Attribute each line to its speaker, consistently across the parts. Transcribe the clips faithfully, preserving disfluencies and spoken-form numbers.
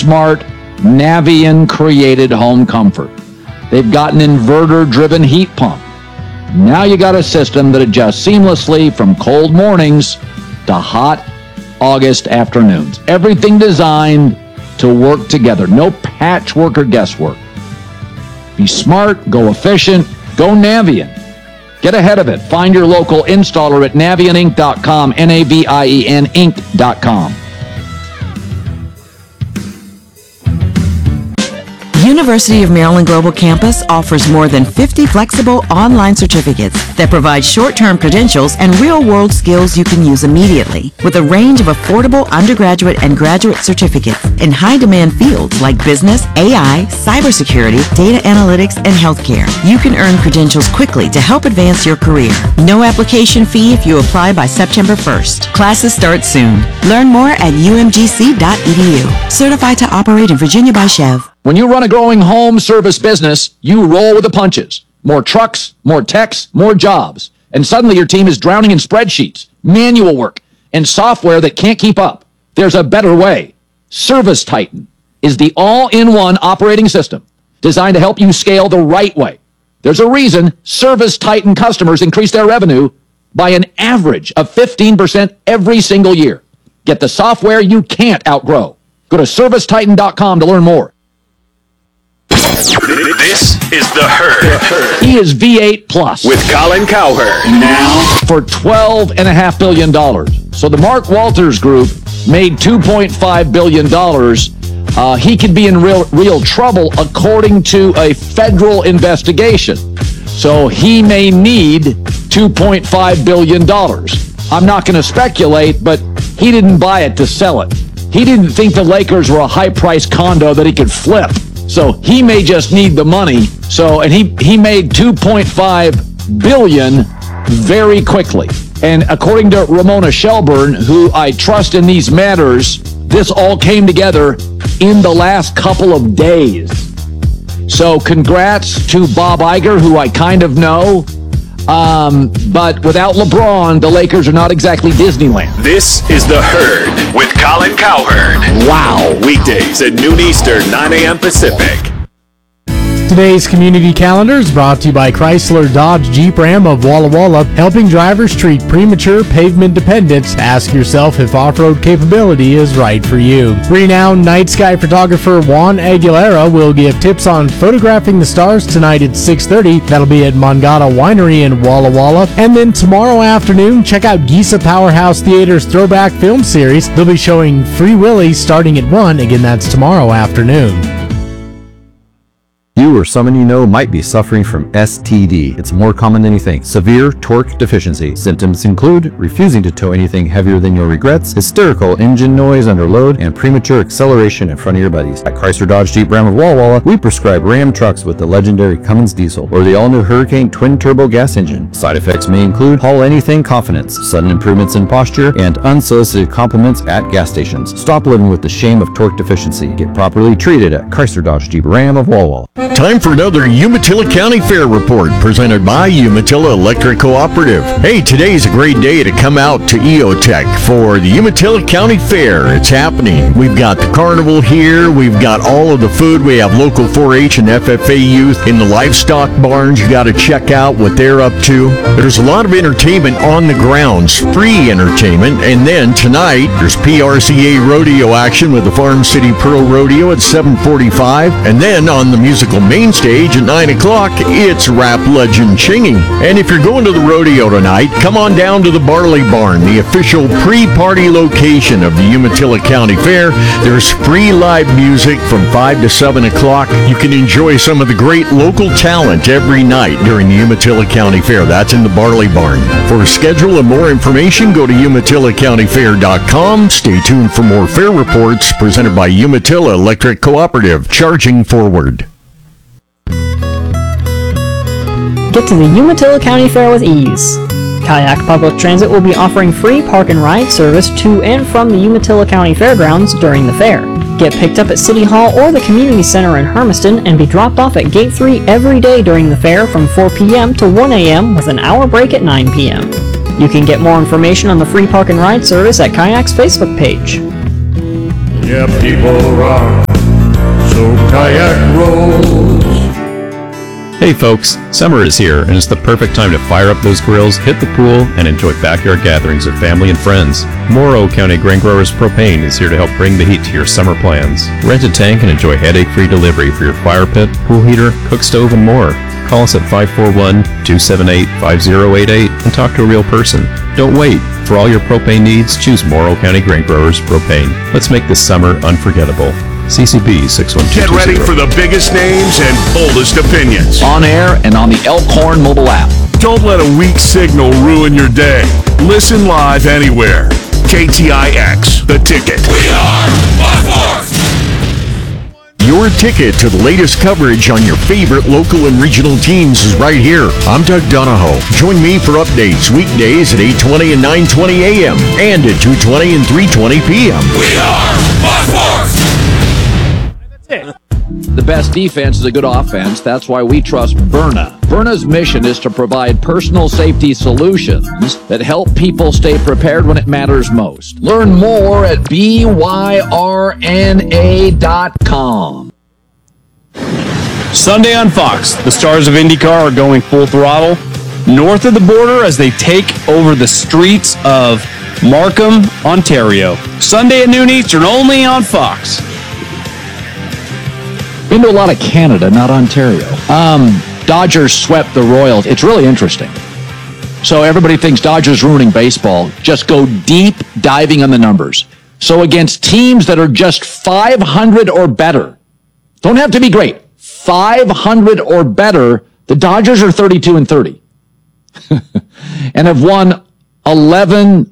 Speaker 1: smart Navien-created home comfort. They've got an inverter-driven heat pump. Now you got a system that adjusts seamlessly from cold mornings to hot August afternoons. Everything designed to work together. No patchwork or guesswork. Be smart, go efficient, go Navien. Get ahead of it. Find your local installer at navien inc dot com, N A V I E N Inc dot com.
Speaker 2: University of Maryland Global Campus offers more than fifty flexible online certificates that provide short-term credentials and real-world skills you can use immediately, with a range of affordable undergraduate and graduate certificates in high-demand fields like business, A I, cybersecurity, data analytics, and healthcare. You can earn credentials quickly to help advance your career. No application fee if you apply by September first. Classes start soon. Learn more at u m g c dot e d u. Certified to operate in Virginia by Chev.
Speaker 1: When you run a growing home service business, you roll with the punches. More trucks, more techs, more jobs. And suddenly your team is drowning in spreadsheets, manual work, and software that can't keep up. There's a better way. ServiceTitan is the all-in-one operating system designed to help you scale the right way. There's a reason ServiceTitan customers increase their revenue by an average of fifteen percent every single year. Get the software you can't outgrow. Go to service titan dot com to learn more.
Speaker 3: This is The Herd.
Speaker 1: He is V eight Plus.
Speaker 3: With Colin Cowherd. Now.
Speaker 1: For twelve point five billion dollars. So the Mark Walters Group made two point five billion dollars. Uh, he could be in real, real trouble according to a federal investigation. So he may need two point five billion dollars. I'm not going to speculate, but he didn't buy it to sell it. He didn't think the Lakers were a high-priced condo that he could flip. So he may just need the money. So, and he, he made two point five billion dollars very quickly. And according to Ramona Shelburne, who I trust in these matters, this all came together in the last couple of days. So congrats to Bob Iger, who I kind of know. Um, but without LeBron, the Lakers are not exactly Disneyland.
Speaker 3: This is The Herd with Colin Cowherd.
Speaker 1: Wow.
Speaker 3: Weekdays at noon Eastern, nine a.m. Pacific.
Speaker 4: Today's community calendar is brought to you by Chrysler Dodge Jeep Ram of Walla Walla, helping drivers treat premature pavement dependence. Ask yourself if off-road capability is right for you. Renowned night sky photographer Juan Aguilera will give tips on photographing the stars tonight at six thirty. That'll be at Mangata Winery in Walla Walla. And then tomorrow afternoon, check out Giza Powerhouse Theater's Throwback Film Series. They'll be showing Free Willy starting at one. Again, that's tomorrow afternoon.
Speaker 5: You or someone you know might be suffering from S T D. It's more common than you think. Severe torque deficiency. Symptoms include refusing to tow anything heavier than your regrets, hysterical engine noise under load, and premature acceleration in front of your buddies. At Chrysler Dodge Jeep Ram of Walla Walla, we prescribe Ram trucks with the legendary Cummins diesel or the all-new Hurricane twin-turbo gas engine. Side effects may include haul anything confidence, sudden improvements in posture, and unsolicited compliments at gas stations. Stop living with the shame of torque deficiency. Get properly treated at Chrysler Dodge Jeep Ram of Walla Walla.
Speaker 6: Time for another Umatilla County Fair report presented by Umatilla Electric Cooperative. Hey, today's a great day to come out to E O Tech for the Umatilla County Fair. It's happening. We've got the carnival here. We've got all of the food. We have local four H and F F A youth in the livestock barns. You got to check out what they're up to. There's a lot of entertainment on the grounds, free entertainment. And then tonight, there's P R C A rodeo action with the Farm City Pearl Rodeo at seven forty-five. And then on the musical main stage at nine o'clock, it's rap legend Chingy. And if you're going to the rodeo tonight, come on down to the Barley Barn, the official pre-party location of the Umatilla County Fair. There's free live music from five to seven o'clock. You can enjoy some of the great local talent every night during the Umatilla County Fair. That's in the Barley Barn. For a schedule and more information, go to umatilla county fair dot com. Stay tuned for more fair reports presented by Umatilla Electric Cooperative, charging forward.
Speaker 7: Get to the Umatilla County Fair with ease. Kayak Public Transit will be offering free park and ride service to and from the Umatilla County Fairgrounds during the fair. Get picked up at City Hall or the Community Center in Hermiston and be dropped off at Gate three every day during the fair from four p.m. to one a.m. with an hour break at nine p.m. You can get more information on the free park and ride service at Kayak's Facebook page.
Speaker 8: Yeah, people run.
Speaker 6: Kayak rolls.
Speaker 8: Hey folks, summer is here and it's the perfect time to fire up those grills, hit the pool, and enjoy backyard gatherings with family and friends. Morrow County Grain Growers Propane is here to help bring the heat to your summer plans. Rent a tank and enjoy headache-free delivery for your fire pit, pool heater, cook stove, and more. Call us at five four one, two seven eight, five zero eight eight and talk to a real person. Don't wait. For all your propane needs, choose Morrow County Grain Growers Propane. Let's make this summer unforgettable. C C B six one two two zero.
Speaker 3: Get ready for the biggest names and boldest opinions.
Speaker 1: On air and on the Elkhorn mobile app.
Speaker 3: Don't let a weak signal ruin your day. Listen live anywhere. K T I X, The Ticket. We are Buckforce.
Speaker 6: Your ticket to the latest coverage on your favorite local and regional teams is right here. I'm Doug Donahoe. Join me for updates weekdays at eight twenty and nine twenty a.m. and at two twenty and three twenty p.m.
Speaker 3: We are Buckforce.
Speaker 1: The best defense is a good offense. That's why we trust Byrna. Byrna's mission is to provide personal safety solutions that help people stay prepared when it matters most. Learn more at B Y R N A dot com.
Speaker 9: Sunday on Fox, the stars of IndyCar are going full throttle north of the border as they take over the streets of Markham, Ontario. Sunday at noon Eastern, only on Fox.
Speaker 1: Been to a lot of Canada, not Ontario. Um, Dodgers swept the Royals. It's really interesting. So everybody thinks Dodgers ruining baseball. Just go deep diving on the numbers. So against teams that are just five hundred or better, don't have to be great, five hundred or better, the Dodgers are thirty-two and thirty and have won eleven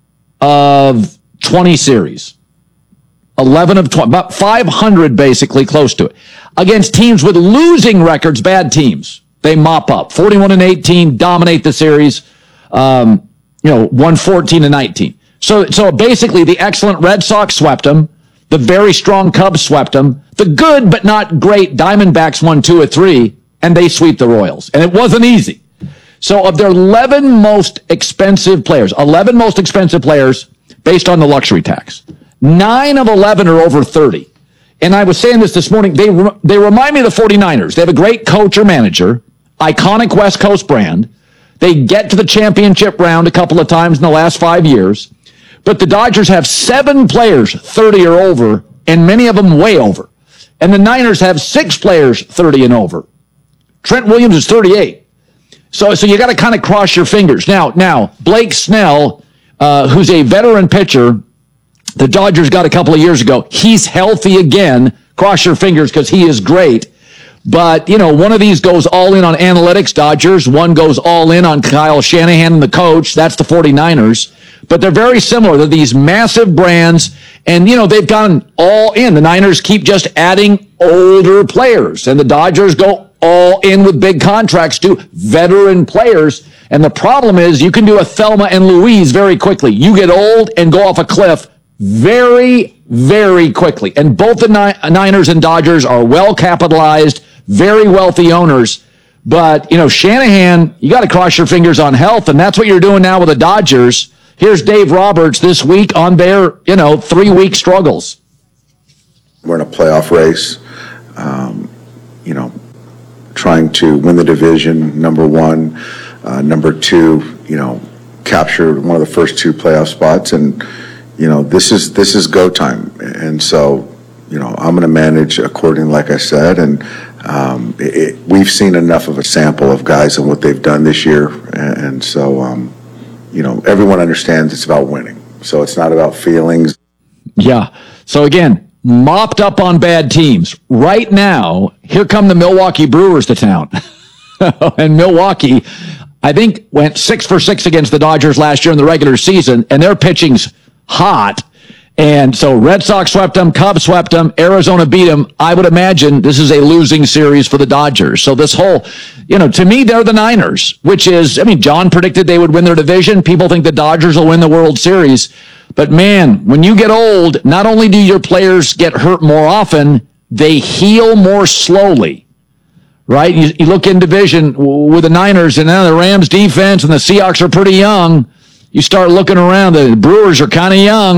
Speaker 1: of twenty series. eleven of twenty, about five hundred basically, close to it. Against teams with losing records, bad teams, they mop up. forty-one and eighteen, dominate the series, um, you know, one fourteen and nineteen. So, so basically the excellent Red Sox swept them. The very strong Cubs swept them. The good but not great Diamondbacks won two or three, and they sweep the Royals. And it wasn't easy. So of their eleven most expensive players, eleven most expensive players based on the luxury tax, nine of eleven are over thirty. And I was saying this this morning, they they remind me of the 49ers. They have a great coach or manager, iconic West Coast brand. They get to the championship round a couple of times in the last five years. But the Dodgers have seven players thirty or over, and many of them way over. And the Niners have six players thirty and over. Trent Williams is thirty-eight. So, so you got to kind of cross your fingers. Now, now Blake Snell, uh, who's a veteran pitcher, the Dodgers got a couple of years ago. He's healthy again. Cross your fingers because he is great. But, you know, one of these goes all in on analytics, Dodgers. One goes all in on Kyle Shanahan, the coach. That's the 49ers. But they're very similar. They're these massive brands. And, you know, they've gone all in. The Niners keep just adding older players. And the Dodgers go all in with big contracts to veteran players. And the problem is you can do a Thelma and Louise very quickly. You get old and go off a cliff very, very quickly. And both the Niners and Dodgers are well capitalized, very wealthy owners. But, you know, Shanahan, you got to cross your fingers on health, and that's what you're doing now with the Dodgers. Here's Dave Roberts this week on their, you know, three-week struggles.
Speaker 10: We're in a playoff race, um, you know, trying to win the division, number one. Uh, number two, you know, capture one of the first two playoff spots. And, you know, this is this is go time. And so, you know, I'm going to manage accordingly, like I said. And um, it, it, we've seen enough of a sample of guys and what they've done this year. And, and so, um, you know, everyone understands it's about winning. So it's not about feelings.
Speaker 1: Yeah. So, again, mopped up on bad teams. Right now, here come the Milwaukee Brewers to town. And Milwaukee, I think, went six for six against the Dodgers last year in the regular season, and their pitching's hot. And so Red Sox swept them, Cubs swept them, Arizona beat them. I would imagine this is a losing series for the Dodgers. So this whole, you know, to me, they're the Niners, which is, I mean, John predicted they would win their division. People think the Dodgers will win the World Series. But man, when you get old, not only do your players get hurt more often, they heal more slowly. Right? You, you look in division with the Niners and now the Rams defense and the Seahawks are pretty young. You start looking around, the Brewers are kind of young.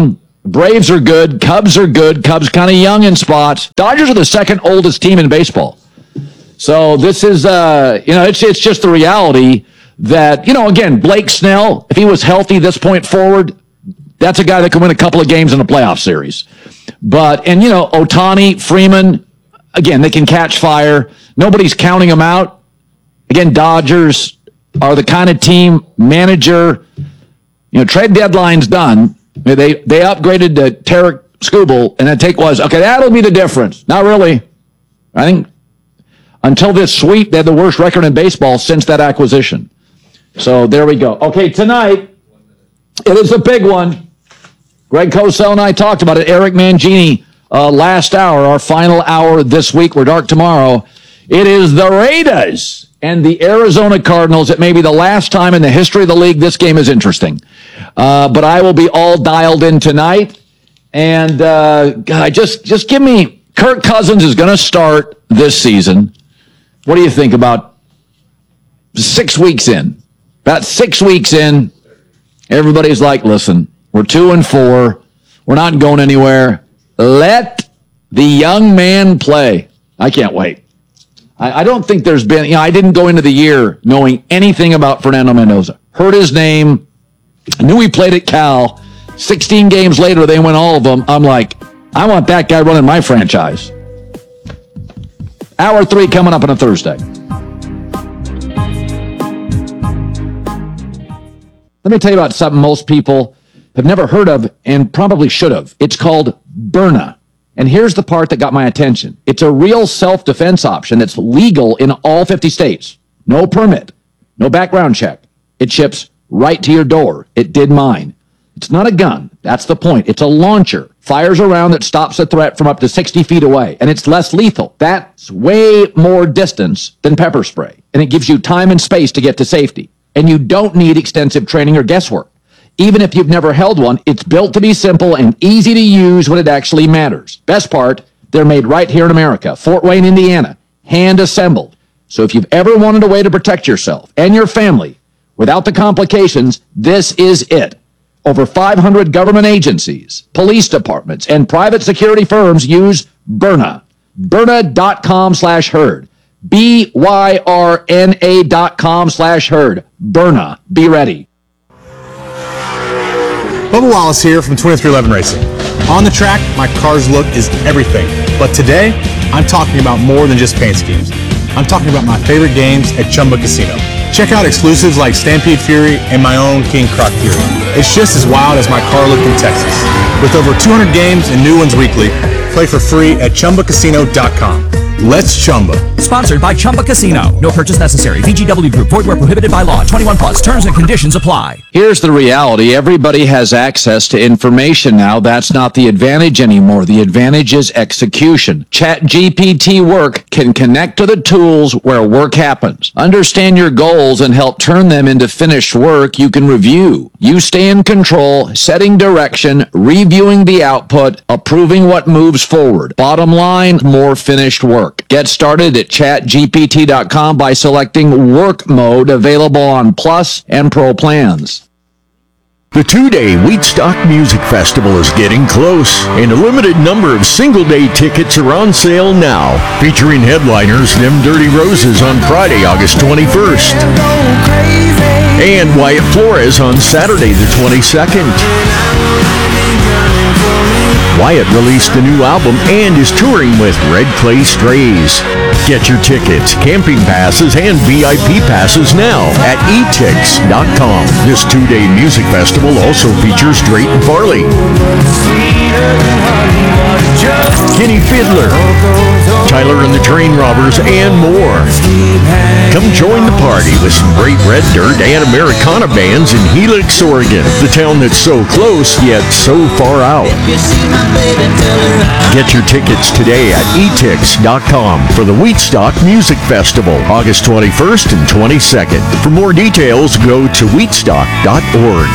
Speaker 1: Braves are good. Cubs are good. Cubs kind of young in spots. Dodgers are the second oldest team in baseball. So this is, uh, you know, it's it's just the reality that, you know, again, Blake Snell, if he was healthy this point forward, that's a guy that can win a couple of games in a playoff series. But, and, you know, Ohtani, Freeman, again, they can catch fire. Nobody's counting them out. Again, Dodgers are the kind of team, manager, you know, trade deadline's done. They they upgraded to Tarek Skubal, and the take was, okay, that'll be the difference. Not really. I think until this sweep, they had the worst record in baseball since that acquisition. So there we go. Okay, tonight, it is a big one. Greg Cosell and I talked about it. Eric Mangini, uh, last hour, our final hour this week. We're dark tomorrow. It is the Raiders and the Arizona Cardinals. It may be the last time in the history of the league this game is interesting. Uh, but I will be all dialed in tonight. And uh, God, just, just give me, Kirk Cousins is going to start this season. What do you think about six weeks in? About six weeks in, everybody's like, listen, we're two and four. We're not going anywhere. Let the young man play. I can't wait. I, I don't think there's been, you know, I didn't go into the year knowing anything about Fernando Mendoza. Heard his name. I knew he played at Cal. sixteen games later, they win all of them. I'm like, I want that guy running my franchise. Hour three coming up on a Thursday. Let me tell you about something most people have never heard of and probably should have. It's called Byrna. And here's the part that got my attention. It's a real self-defense option that's legal in all fifty states. No permit, no background check. It ships right to your door. It did mine. It's not a gun. That's the point. It's a launcher. Fires a round that stops a threat from up to sixty feet away. And it's less lethal. That's way more distance than pepper spray. And it gives you time and space to get to safety. And you don't need extensive training or guesswork. Even if you've never held one, it's built to be simple and easy to use when it actually matters. Best part, they're made right here in America, Fort Wayne, Indiana, hand assembled. So if you've ever wanted a way to protect yourself and your family without the complications, this is it. Over five hundred government agencies, police departments, and private security firms use Byrna. Byrna.com slash herd. B Y R N A dot com slash herd. Byrna. Be ready.
Speaker 11: Bubba Wallace here from twenty-three eleven Racing. On the track, my car's look is everything. But today, I'm talking about more than just paint schemes. I'm talking about my favorite games at Chumba Casino. Check out exclusives like Stampede Fury and my own King Croc Fury. It's just as wild as my car looked in Texas. With over two hundred games and new ones weekly, play for free at Chumba Casino dot com. Let's Chumba.
Speaker 12: Sponsored by Chumba Casino. No purchase necessary. V G W Group. Void where prohibited by law. twenty-one plus. Terms and conditions apply.
Speaker 1: Here's the reality. Everybody has access to information now. That's not the advantage anymore. The advantage is execution. ChatGPT Work can connect to the tools where work happens. Understand your goals and help turn them into finished work you can review. You stay in control, setting direction, reviewing the output, approving what moves forward. Bottom line, more finished work. Get started at chat G P T dot com by selecting Work Mode, available on Plus and Pro plans.
Speaker 6: The two-day Wheatstock Music Festival is getting close, and a limited number of single-day tickets are on sale now. Featuring headliners Them Dirty Roses on Friday, August twenty-first, and Wyatt Flores on Saturday the twenty-second. Wyatt released a new album and is touring with Red Clay Strays. Get your tickets, camping passes, and V I P passes now at e tix dot com. This two-day music festival also features Drayton Farley, Kenny Fiddler, Tyler and the Train Robbers, and more. Come join the party with some great Red Dirt and Americana bands in Helix, Oregon, the town that's so close yet so far out. Get your tickets today at e tix dot com for the Wheatstock Music Festival, August twenty-first and twenty-second. For more details, go to wheatstock dot org.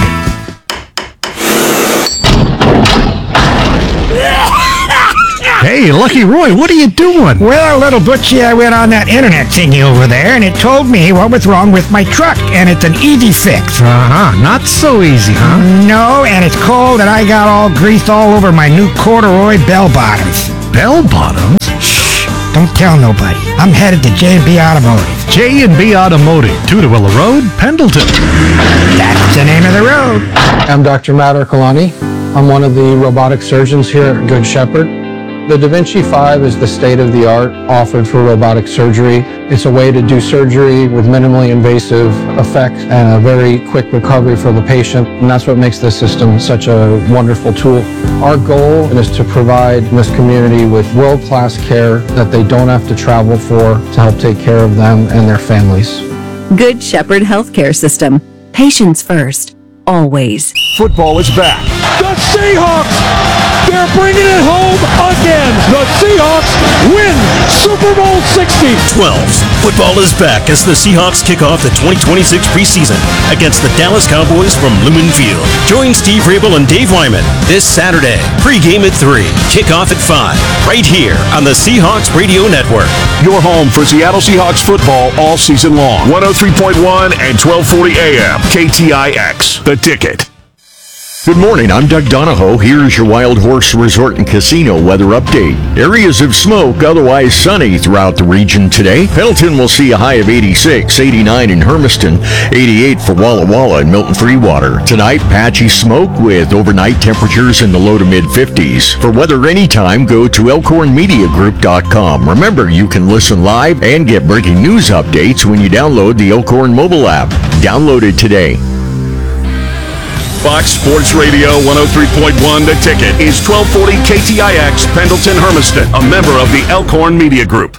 Speaker 13: Hey, Lucky Roy, what are you doing?
Speaker 14: Well, little Butchie, I went on that internet thingy over there, and it told me what was wrong with my truck, and it's an easy fix.
Speaker 13: Uh-huh, not so easy, huh?
Speaker 14: No, and it's cold, and I got all grease all over my new corduroy bell bottoms.
Speaker 13: Bell bottoms?
Speaker 14: Shh, don't tell nobody. I'm headed to J and B Automotive.
Speaker 13: J and B Automotive, Tudorwilla Road, Pendleton.
Speaker 14: That's the name of the road.
Speaker 15: I'm Doctor Matt Arcolani. I'm one of the robotic surgeons here at Good Shepherd. The Da Vinci five is the state-of-the-art offered for robotic surgery. It's a way to do surgery with minimally invasive effects and a very quick recovery for the patient, and that's what makes this system such a wonderful tool. Our goal is to provide this community with world-class care that they don't have to travel for to help take care of them and their families.
Speaker 16: Good Shepherd Healthcare System. Patients first. Always.
Speaker 3: Football is back.
Speaker 17: The Seahawks! They're bringing it home again. The Seahawks win Super Bowl sixty.
Speaker 18: twelve. Football is back as the Seahawks kick off the twenty twenty-six preseason against the Dallas Cowboys from Lumen Field. Join Steve Rabel and Dave Wyman this Saturday. Pre-game at three, kickoff at five, right here on the Seahawks Radio Network.
Speaker 3: Your home for Seattle Seahawks football all season long. one oh three point one and twelve forty A M. K T I X, The Ticket.
Speaker 6: Good morning, I'm Doug Donahoe. Here's your Wild Horse Resort and Casino weather update. Areas of smoke, otherwise sunny throughout the region today. Pendleton will see a high of eighty-six, eighty-nine in Hermiston, eighty-eight for Walla Walla and Milton Freewater. Tonight, patchy smoke with overnight temperatures in the low to mid fifties. For weather anytime, go to elkhorn media group dot com. Remember, you can listen live and get breaking news updates when you download the Elkhorn mobile app. Download it today.
Speaker 3: Fox Sports Radio one oh three point one The Ticket is twelve forty K T I X, Pendleton, Hermiston, a member of the Elkhorn Media Group.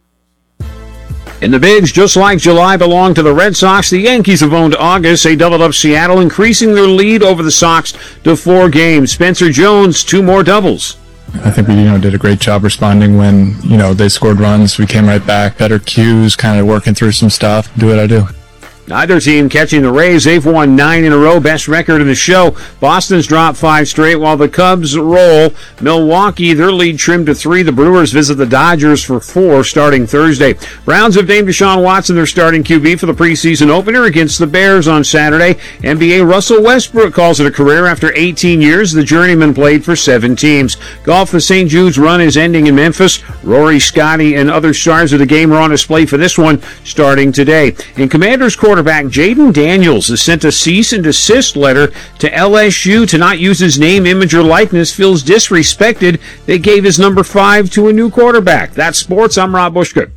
Speaker 19: In the bigs, just like July belonged to the Red Sox, the Yankees have owned August. They doubled up Seattle, increasing their lead over the Sox to four games. Spencer Jones, two more doubles.
Speaker 20: I think we, you know, did a great job responding when, you know, they scored runs. We came right back, better cues, kind of working through some stuff. Do what I do.
Speaker 19: Neither team catching the Rays. They've won nine in a row, best record in the show. Boston's dropped five straight while the Cubs roll. Milwaukee, their lead trimmed to three. The Brewers visit the Dodgers for four starting Thursday. Browns have named Deshaun Watson their starting Q B for the preseason opener against the Bears on Saturday. N B A Russell Westbrook calls it a career after eighteen years. The journeyman played for seven teams. Golf, the Saint Jude's run is ending in Memphis. Rory, Scotty, and other stars of the game are on display for this one starting today. In Commanders quarterback Jaden Daniels has sent a cease and desist letter to L S U to not use his name, image, or likeness. Feels disrespected. They gave his number five to a new quarterback. That's sports. I'm Rob Bushgood.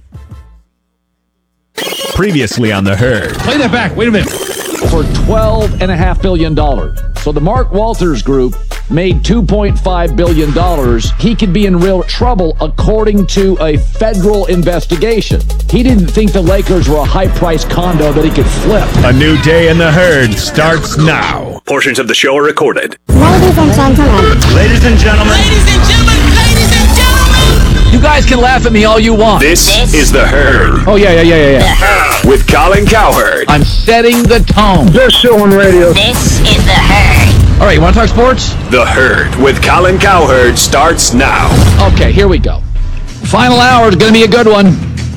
Speaker 3: Previously on The Herd.
Speaker 1: Play that back. Wait a minute. For twelve point five billion dollars. So the Mark Walters Group made two point five billion dollars. He could be in real trouble according to a federal investigation. He didn't think the Lakers were a high-priced condo that he could flip.
Speaker 3: A new day in The Herd starts now. Portions of the show are recorded.
Speaker 21: Ladies and gentlemen.
Speaker 3: Ladies and gentlemen.
Speaker 21: Ladies and gentlemen. Ladies and gentlemen.
Speaker 1: You guys can laugh at me all you want.
Speaker 3: This, this is The Herd.
Speaker 1: Oh, yeah, yeah, yeah, yeah, yeah.
Speaker 3: With Colin Cowherd.
Speaker 1: I'm setting the tone.
Speaker 21: Best show on radio. This is The Herd.
Speaker 1: All right, you want to talk sports?
Speaker 3: The Herd with Colin Cowherd starts now.
Speaker 1: Okay, here we go. Final hour is going to be a good one.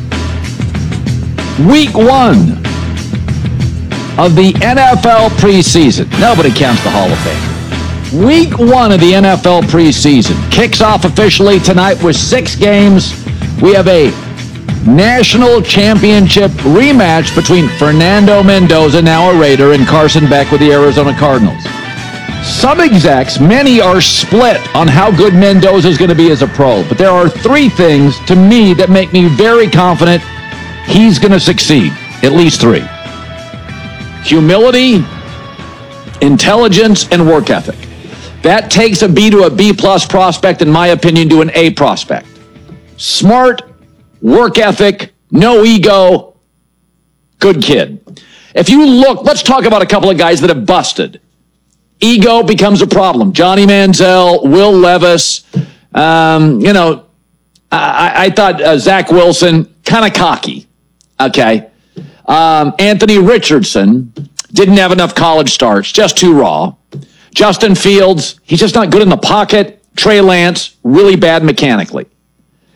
Speaker 1: Week one of the N F L preseason. Nobody counts the Hall of Fame. Week one of the N F L preseason kicks off officially tonight with six games. We have a national championship rematch between Fernando Mendoza, now a Raider, and Carson Beck with the Arizona Cardinals. Some execs, many are split on how good Mendoza is going to be as a pro, but there are three things to me that make me very confident he's going to succeed. At least three. Humility, intelligence, and work ethic. That takes a B to a B plus prospect, in my opinion, to an A prospect. Smart, work ethic, no ego, good kid. If you look, let's talk about a couple of guys that have busted. Ego becomes a problem. Johnny Manziel, Will Levis, um, you know, I, I thought uh, Zach Wilson, kind of cocky, okay? Um, Anthony Richardson didn't have enough college starts, just too raw. Justin Fields, he's just not good in the pocket. Trey Lance, really bad mechanically.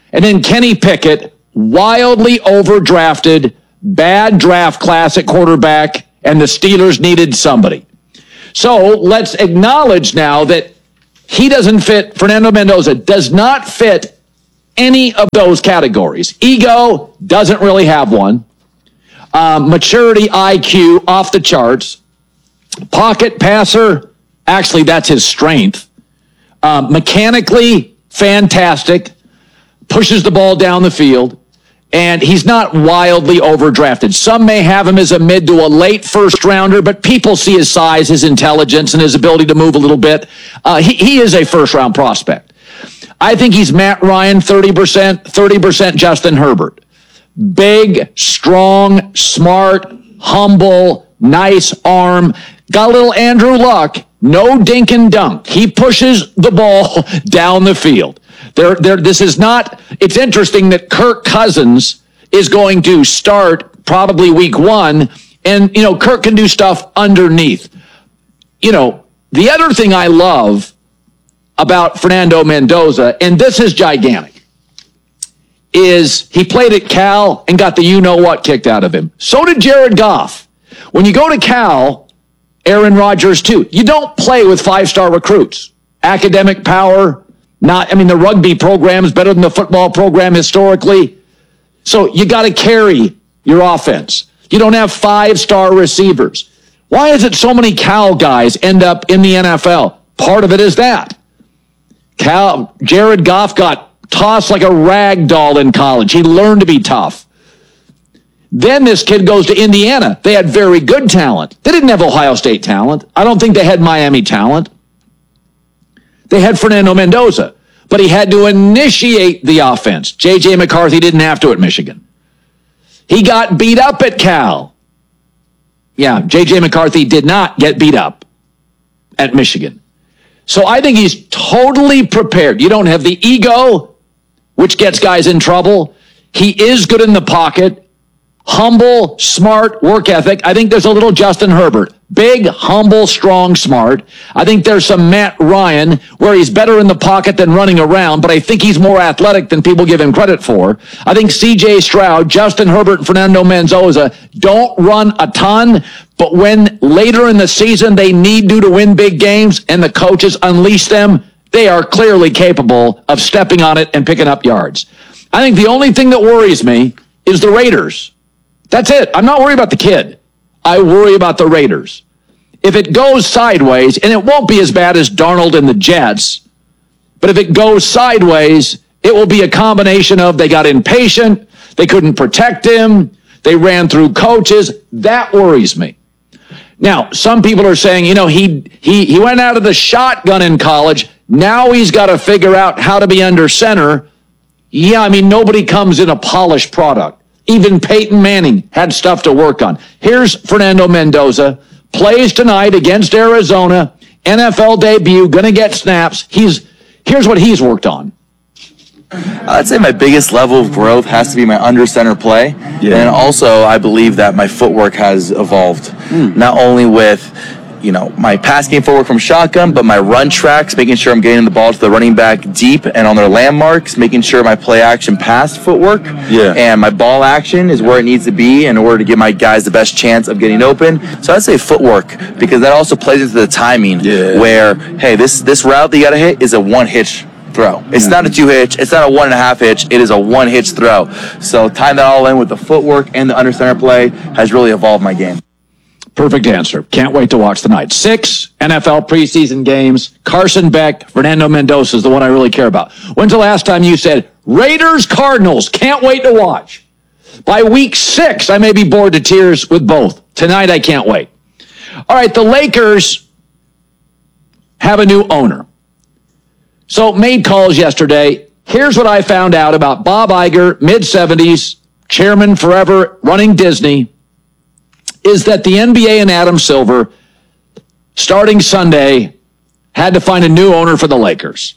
Speaker 1: And then Kenny Pickett, wildly overdrafted, bad draft class at quarterback, and the Steelers needed somebody. So let's acknowledge now that he doesn't fit, Fernando Mendoza does not fit any of those categories. Ego, doesn't really have one. Um, maturity, I Q, off the charts. Pocket passer, actually that's his strength. Um, mechanically, fantastic. Pushes the ball down the field. And he's not wildly overdrafted. Some may have him as a mid to a late first rounder, but people see his size, his intelligence, and his ability to move a little bit. Uh, he, he is a first round prospect. I think he's Matt Ryan, thirty percent, thirty percent Justin Herbert. Big, strong, smart, humble, nice arm. Got a little Andrew Luck. No dink and dunk. He pushes the ball down the field. There, there, this is not, it's interesting that Kirk Cousins is going to start probably week one, and, you know, Kirk can do stuff underneath. You know, the other thing I love about Fernando Mendoza, and this is gigantic, is he played at Cal and got the you-know-what kicked out of him. So did Jared Goff. When you go to Cal, Aaron Rodgers too, you don't play with five-star recruits. Academic power, not, I mean, the rugby program is better than the football program historically. So you got to carry your offense. You don't have five-star receivers. Why is it so many Cal guys end up in the N F L? Part of it is that. Cal, Jared Goff got tossed like a rag doll in college. He learned to be tough. Then this kid goes to Indiana. They had very good talent. They didn't have Ohio State talent. I don't think they had Miami talent. They had Fernando Mendoza, but he had to initiate the offense. J J McCarthy didn't have to at Michigan. He got beat up at Cal. Yeah, J J McCarthy did not get beat up at Michigan. So I think he's totally prepared. You don't have the ego, which gets guys in trouble. He is good in the pocket. Humble, smart, work ethic. I think there's a little Justin Herbert. Big, humble, strong, smart. I think there's some Matt Ryan where he's better in the pocket than running around, but I think he's more athletic than people give him credit for. I think C J Stroud, Justin Herbert, and Fernando Mendoza don't run a ton, but when later in the season they need to to win big games and the coaches unleash them, they are clearly capable of stepping on it and picking up yards. I think the only thing that worries me is the Raiders. That's it. I'm not worried about the kid. I worry about the Raiders. If it goes sideways, and it won't be as bad as Darnold and the Jets, but if it goes sideways, it will be a combination of they got impatient, they couldn't protect him, they ran through coaches. That worries me. Now, some people are saying, you know, he he he went out of the shotgun in college. Now he's got to figure out how to be under center. Yeah, I mean, nobody comes in a polished product. Even Peyton Manning had stuff to work on. Here's Fernando Mendoza, plays tonight against Arizona, N F L debut, gonna get snaps. He's here's what he's worked on.
Speaker 2: I'd say my biggest level of growth has to be my under center play. Yeah. And also I believe that my footwork has evolved. Mm. Not only with, you know, my pass game footwork from shotgun, but my run tracks, making sure I'm getting the ball to the running back deep and on their landmarks, making sure my play action pass footwork yeah. and my ball action is where it needs to be in order to give my guys the best chance of getting open. So I'd say footwork, because that also plays into the timing yeah. where, hey, this this route that you got to hit is a one hitch throw. It's yeah. not a two hitch. It's not a one and a half hitch. It is a one hitch throw. So tying that all in with the footwork and the under center play has really evolved my game.
Speaker 1: Perfect answer. Can't wait to watch tonight. Six N F L preseason games. Carson Beck, Fernando Mendoza is the one I really care about. When's the last time you said, Raiders, Cardinals, can't wait to watch? By week six, I may be bored to tears with both. Tonight, I can't wait. All right, the Lakers have a new owner. So made calls yesterday. Here's what I found out about Bob Iger, mid-seventies, chairman forever, running Disney, is that the N B A and Adam Silver, starting Sunday, had to find a new owner for the Lakers.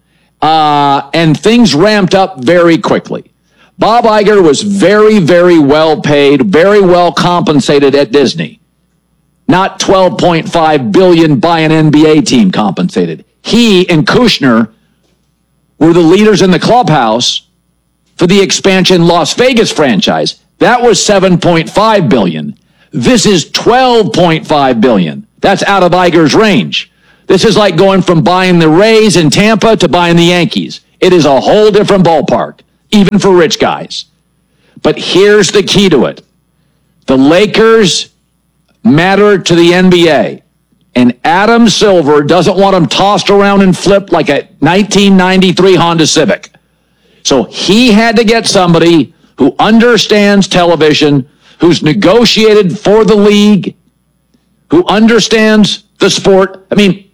Speaker 1: Uh, and things ramped up very quickly. Bob Iger was very, very well paid, very well compensated at Disney. Not twelve point five billion dollars by an N B A team compensated. He and Kushner were the leaders in the clubhouse for the expansion Las Vegas franchise. That was seven point five billion dollars. This is twelve point five billion dollars. That's out of Iger's range. This is like going from buying the Rays in Tampa to buying the Yankees. It is a whole different ballpark, even for rich guys. But here's the key to it. The Lakers matter to the N B A. And Adam Silver doesn't want them tossed around and flipped like a nineteen ninety-three Honda Civic. So he had to get somebody who understands television, who's negotiated for the league, who understands the sport. I mean,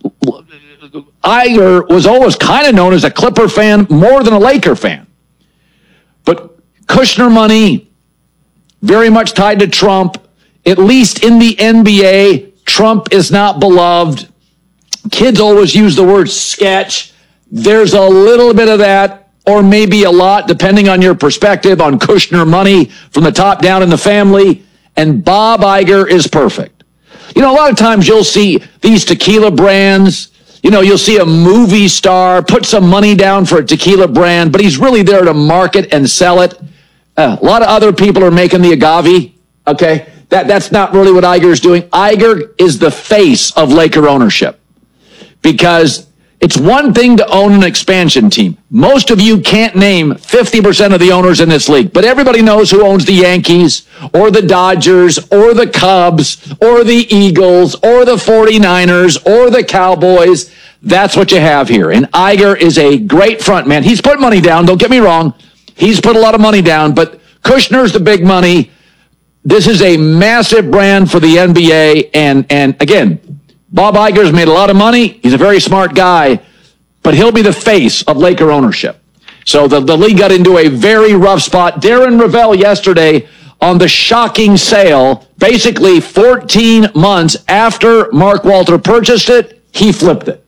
Speaker 1: Iger was always kind of known as a Clipper fan more than a Laker fan. But Kushner money, very much tied to Trump, at least in the N B A, Trump is not beloved. Kids always use the word sketch. There's a little bit of that, or maybe a lot, depending on your perspective on Kushner money from the top down in the family. And Bob Iger is perfect. You know, a lot of times you'll see these tequila brands. You know, you'll see a movie star put some money down for a tequila brand, but he's really there to market and sell it. Uh, a lot of other people are making the agave, okay? That, that's not really what Iger is doing. Iger is the face of Laker ownership because it's one thing to own an expansion team. Most of you can't name fifty percent of the owners in this league, but everybody knows who owns the Yankees or the Dodgers or the Cubs or the Eagles or the forty-niners or the Cowboys. That's what you have here. And Iger is a great front man. He's put money down. Don't get me wrong. He's put a lot of money down, but Kushner's the big money. This is a massive brand for the N B A. And, and again, Bob Iger's made a lot of money. He's a very smart guy, but he'll be the face of Laker ownership. So the, the league got into a very rough spot. Darren Rovell yesterday on the shocking sale, basically fourteen months after Mark Walter purchased it, he flipped it.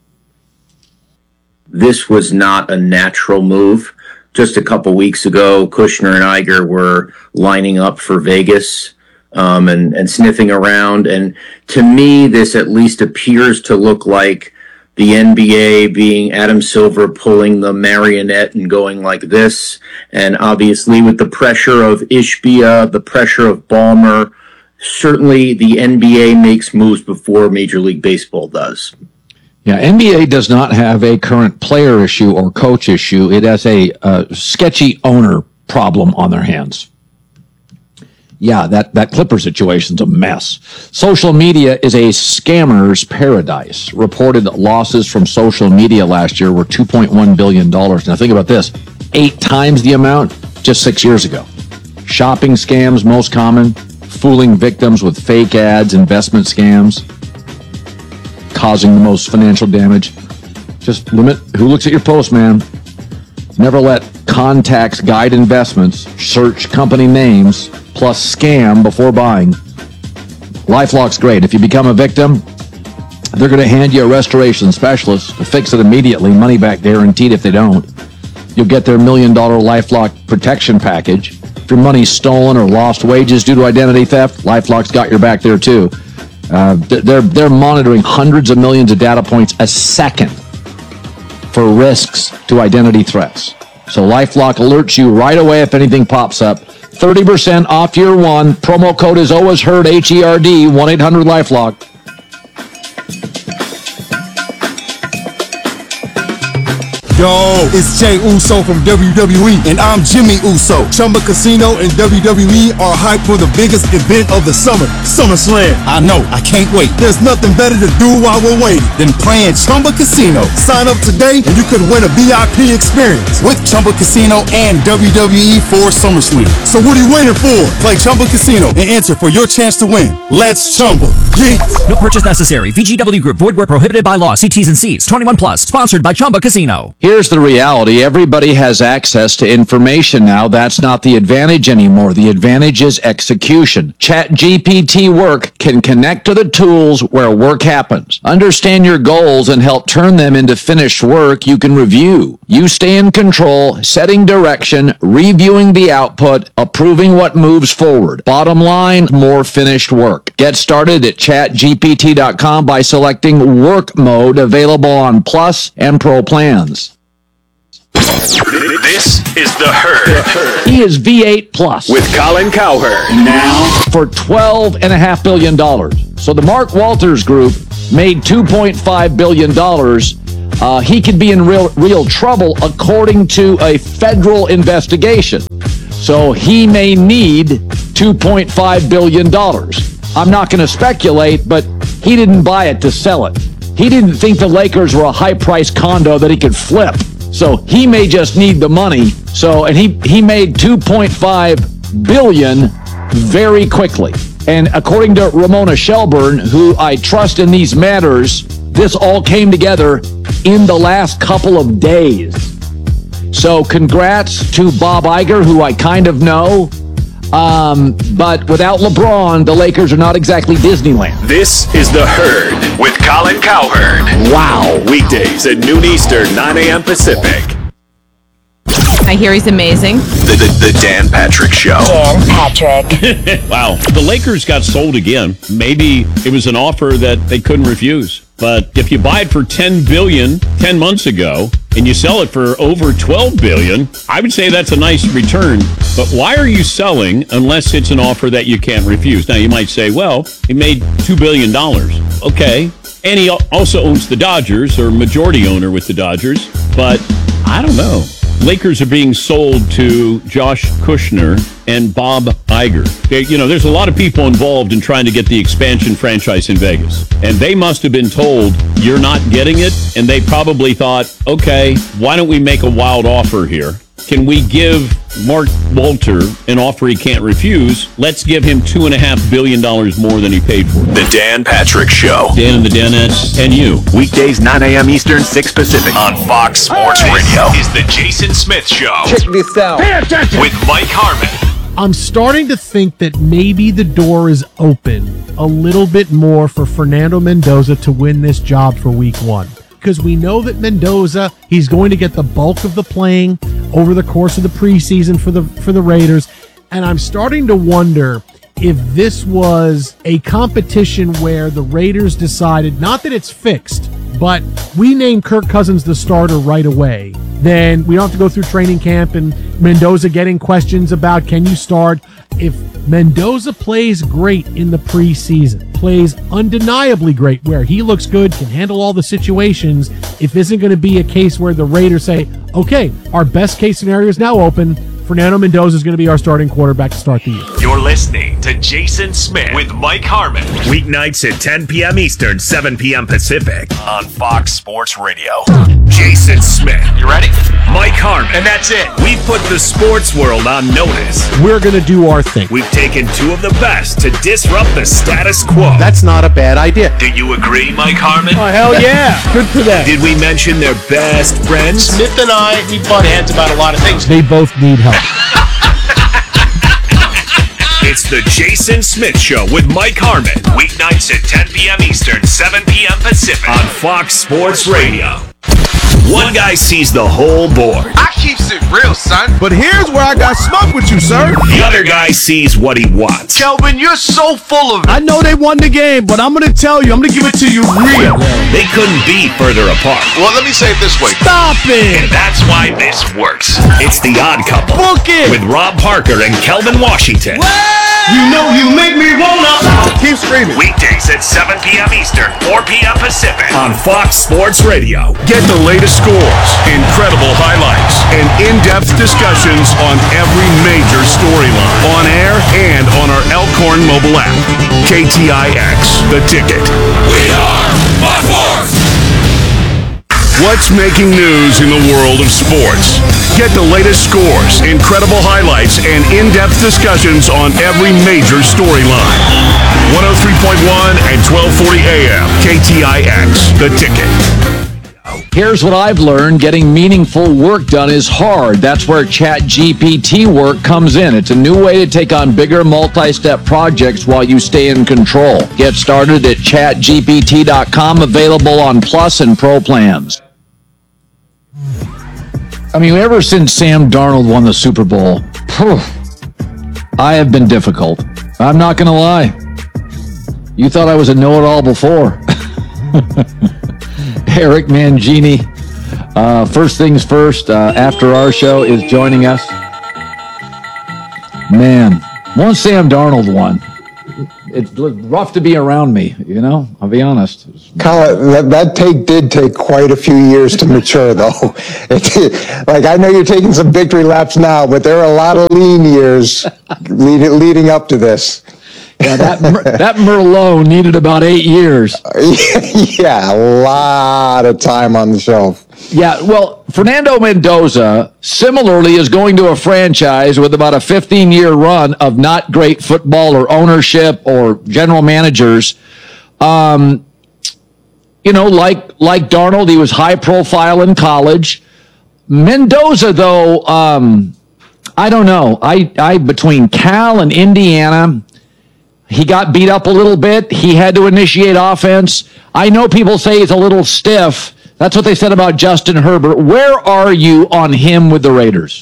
Speaker 4: This was not a natural move. Just a couple weeks ago, Kushner and Iger were lining up for Vegas um, and, and sniffing around. And to me, this at least appears to look like the N B A being Adam Silver pulling the marionette and going like this. And obviously with the pressure of Ishbia, the pressure of Ballmer, certainly the N B A makes moves before Major League Baseball does.
Speaker 1: Yeah, N B A does not have a current player issue or coach issue. It has a uh, sketchy owner problem on their hands. Yeah, that, that Clipper situation's a mess. Social media is a scammer's paradise. Reported losses from social media last year were two point one billion dollars. Now think about this, eight times the amount just six years ago. Shopping scams, most common, fooling victims with fake ads, investment scams, causing the most financial damage. Just limit who looks at your post, man. Never let contacts guide investments. Search company names plus scam before buying. LifeLock's great. If you become a victim, they're going to hand you a restoration specialist to fix it immediately. Money back guaranteed if they don't. You'll get their million dollar LifeLock protection package. If your money's stolen or lost wages due to identity theft, LifeLock's got your back there too. Uh, they're they're monitoring hundreds of millions of data points a second for risks to identity threats. So LifeLock alerts you right away if anything pops up. thirty percent off year one. Promo code is always heard, H E R D, one eight hundred LifeLock.
Speaker 22: Yo, it's Jay Uso from W W E, and I'm Jimmy Uso. Chumba Casino and W W E are hyped for the biggest event of the summer, SummerSlam. I know, I can't wait. There's nothing better to do while we're waiting than playing Chumba Casino. Sign up today and you could win a V I P experience with Chumba Casino and W W E for SummerSlam. So what are you waiting for? Play Chumba Casino and enter for your chance to win. Let's Chumba. Yeah.
Speaker 12: No purchase necessary. V G W Group. Void where prohibited by law. See T's and C's. twenty-one plus. Sponsored by Chumba Casino.
Speaker 1: Here's the reality. Everybody has access to information now. That's not the advantage anymore. The advantage is execution. ChatGPT Work can connect to the tools where work happens. Understand your goals and help turn them into finished work you can review. You stay in control, setting direction, reviewing the output, approving what moves forward. Bottom line, more finished work. Get started at chat G P T dot com by selecting Work Mode, available on Plus and Pro plans.
Speaker 3: This is The Herd.
Speaker 1: He is V eight plus.
Speaker 3: With Colin Cowherd.
Speaker 1: Now. For twelve point five billion dollars. So the Mark Walters Group made two point five billion dollars. Uh, he could be in real, real trouble according to a federal investigation. So he may need two point five billion dollars. I'm not going to speculate, but he didn't buy it to sell it. He didn't think the Lakers were a high-priced condo that he could flip. So he may just need the money. So, and he, he made two point five billion dollars very quickly. And according to Ramona Shelburne, who I trust in these matters, this all came together in the last couple of days. So congrats to Bob Iger, who I kind of know. Um, but without LeBron, the Lakers are not exactly Disneyland.
Speaker 3: This is The Herd with Colin Cowherd.
Speaker 1: Wow.
Speaker 3: Weekdays at noon Eastern, nine a.m. Pacific.
Speaker 5: I hear he's amazing.
Speaker 3: The, the, the Dan Patrick Show.
Speaker 5: Dan Patrick.
Speaker 19: Wow. The Lakers got sold again. Maybe it was an offer that they couldn't refuse. But if you buy it for ten billion dollars ten months ago and you sell it for over twelve billion dollars, I would say that's a nice return. But why are you selling unless it's an offer that you can't refuse? Now, you might say, well, he made two billion dollars. Okay. And he also owns the Dodgers, or majority owner with the Dodgers. But I don't know. Lakers are being sold to Josh Kushner and Bob Iger. They, you know, there's a lot of people involved in trying to get the expansion franchise in Vegas. And they must have been told, you're not getting it. And they probably thought, okay, why don't we make a wild offer here? Can we give Mark Walter an offer he can't refuse? Let's give him two and a half billion dollars more than he paid for.
Speaker 3: The Dan Patrick Show.
Speaker 19: Dan and the Danettes and you.
Speaker 3: Weekdays, nine a.m. Eastern, six Pacific. On Fox Sports Radio. Is the Jason Smith Show.
Speaker 7: Check this out.
Speaker 3: Pay attention. With Mike Harmon.
Speaker 7: I'm starting to think that maybe the door is open a little bit more for Fernando Mendoza to win this job for week one. Because we know that Mendoza, he's going to get the bulk of the playing over the course of the preseason for the for the Raiders. And I'm starting to wonder if this was a competition where the Raiders decided, not that it's fixed, but we name Kirk Cousins the starter right away. Then we don't have to go through training camp and Mendoza getting questions about, can you start? If Mendoza plays great in the preseason, plays undeniably great, where he looks good, can handle all the situations, if isn't going to be a case where the Raiders say, okay, our best case scenario is now open, Fernando Mendoza is going to be our starting quarterback to start the year.
Speaker 3: You're listening to Jason Smith with Mike Harmon. Weeknights at ten p.m. Eastern, seven p.m. Pacific. On Fox Sports Radio. Jason Smith. You ready? Mike Harmon. And that's it. We put the sports world on notice.
Speaker 7: We're going to do our thing.
Speaker 3: We've taken two of the best to disrupt the status quo.
Speaker 7: That's not a bad idea.
Speaker 3: Do you agree, Mike Harmon?
Speaker 7: Oh, hell yeah. Good for them.
Speaker 3: Did we mention their best friends?
Speaker 23: Smith and I, we butt heads about a lot of things.
Speaker 7: They both need help.
Speaker 3: It's the Jason Smith Show with Mike Harmon. Weeknights at ten p.m. Eastern, seven p.m. Pacific. On Fox Sports Radio. One guy sees the whole board.
Speaker 23: I keeps it real, son.
Speaker 22: But here's where I got smoked with you, sir.
Speaker 3: The other guy sees what he wants.
Speaker 23: Kelvin, you're so full of it.
Speaker 7: I know they won the game, but I'm going to tell you, I'm going to give it to you real.
Speaker 3: They couldn't be further apart.
Speaker 23: Well, let me say it this way.
Speaker 7: Stop it.
Speaker 3: And that's why this works. It's The Odd Couple.
Speaker 7: Book it.
Speaker 3: With Rob Parker and Kelvin Washington.
Speaker 23: You know you make me wanna.
Speaker 22: Keep screaming.
Speaker 3: Weekdays at seven p.m. Eastern, four p.m. Pacific. On Fox Sports Radio. Get the latest scores, incredible highlights, and in-depth discussions on every major storyline. On air and on our Elkhorn mobile app. K T I X, The Ticket. We are my force. What's making news in the world of sports? Get the latest scores, incredible highlights, and in-depth discussions on every major storyline. one oh three point one and twelve forty A M. K T I X, The Ticket.
Speaker 1: Here's what I've learned. Getting meaningful work done is hard. That's where Chat G P T work comes in. It's a new way to take on bigger multi-step projects while you stay in control. Get started at chat G P T dot com, available on Plus and Pro plans. I mean, ever since Sam Darnold won the Super Bowl, phew, I have been difficult. I'm not going to lie. You thought I was a know-it-all before. Eric Mangini Uh, first things first, uh, after our show is joining us. Man, once Sam Darnold won, it's rough to be around me, you know? I'll be honest.
Speaker 8: Colin, that, that take did take quite a few years to mature, though. It, like, I know you're taking some victory laps now, but there are a lot of lean years lead, leading up to this.
Speaker 1: Yeah, that that Merlot needed about eight years.
Speaker 8: Yeah, a lot of time on the shelf.
Speaker 1: Yeah, well, Fernando Mendoza similarly is going to a franchise with about a fifteen-year run of not great football or ownership or general managers. Um, you know, like like Darnold, he was high profile in college. Mendoza, though, um, I don't know. I, I between Cal and Indiana, he got beat up a little bit. He had to initiate offense. I know people say he's a little stiff. That's what they said about Justin Herbert. Where are you on him with the Raiders?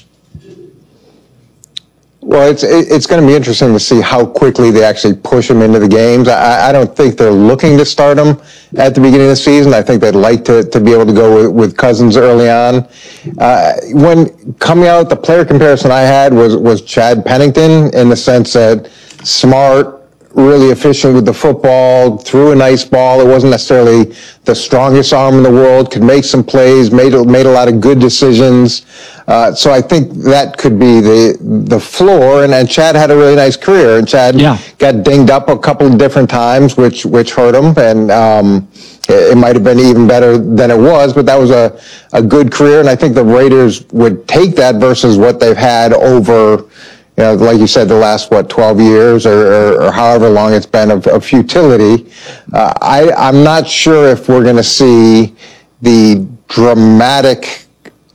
Speaker 8: Well, it's it's going to be interesting to see how quickly they actually push him into the games. I, I don't think they're looking to start him at the beginning of the season. I think they'd like to, to be able to go with, with Cousins early on. Uh, when coming out, the player comparison I had was, was Chad Pennington in the sense that smart, really efficient with the football, threw a nice ball. It wasn't necessarily the strongest arm in the world, could make some plays, made, made a lot of good decisions. Uh, so I think that could be the the floor. And, and Chad had a really nice career. And Chad yeah. got dinged up a couple of different times, which which hurt him. And um, it, it might have been even better than it was, but that was a, a good career. And I think the Raiders would take that versus what they've had over, you know, like you said, the last, what, twelve years or, or, or however long it's been of, of futility. Uh, I, I'm not sure if we're going to see the dramatic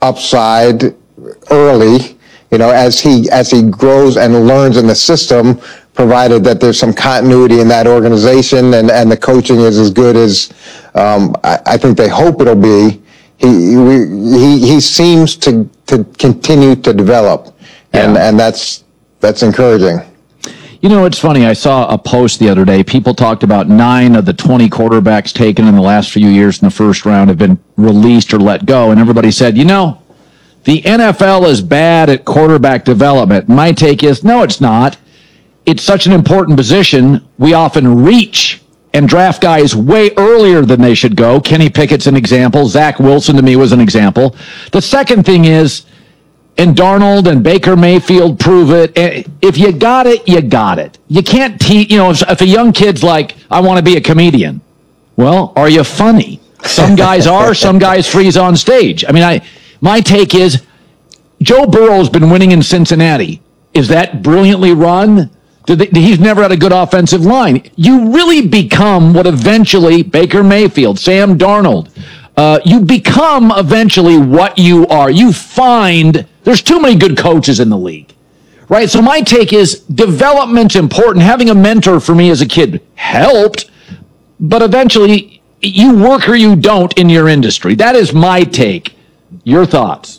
Speaker 8: upside early, you know, as he as he grows and learns in the system, provided that there's some continuity in that organization and, and the coaching is as good as um, I, I think they hope it'll be. He he he seems to to continue to develop, and yeah. and that's that's encouraging.
Speaker 1: You know, it's funny. I saw a post the other day. People talked about nine of the twenty quarterbacks taken in the last few years in the first round have been released or let go. And everybody said, you know, the N F L is bad at quarterback development. My take is, no, it's not. It's such an important position. We often reach and draft guys way earlier than they should go. Kenny Pickett's an example. Zach Wilson, to me, was an example. The second thing is, and Darnold and Baker Mayfield prove it. If you got it, you got it. You can't teach, you know, if, if a young kid's like, I want to be a comedian. Well, are you funny? Some guys are, some guys freeze on stage. I mean, I, my take is Joe Burrow's been winning in Cincinnati. Is that brilliantly run? Did they, he's never had a good offensive line. You really become what eventually Baker Mayfield, Sam Darnold, uh, you become eventually what you are. You find there's too many good coaches in the league, right? So my take is development's important. Having a mentor for me as a kid helped, but eventually you work or you don't in your industry. That is my take. Your thoughts?